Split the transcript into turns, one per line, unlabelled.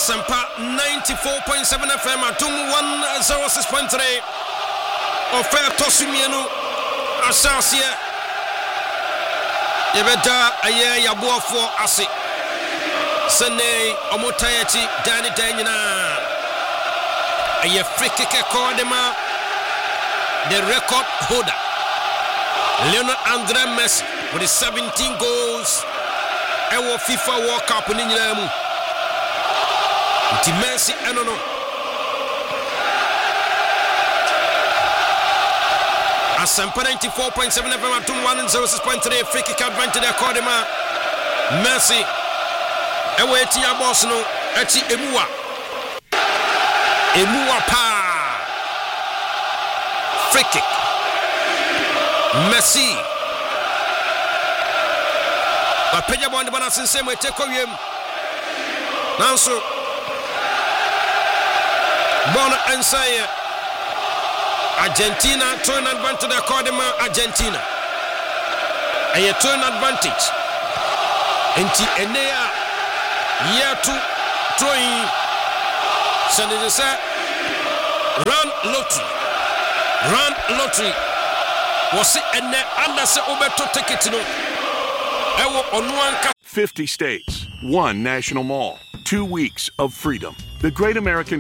Asampa 94.7 FM atum 106.3 Ofer Tosumienu Asasia Yebeda aye yaboafo ase Sene omotayachi Dani Danyina aye free kick Kodema the record holder Lionel Andre Messi with his 17 goals ewo FIFA World Cup ni nyina mu Nti Messi enono Asampa 94.7 FM atum 106.3 free kick advantage Kodema Messi ewo eti boss no eti emuwa pa free kick Messi Apenya bonde bana sinsemo eteko wiem Nanso Bona Ansaya Argentina turn advantage to the Kodema Argentina a turn advantage Enti enea year to throwing Sanisa run lottery was it ene under se obeto ticket no
50 states, one national mall, 2 weeks of freedom. The Great American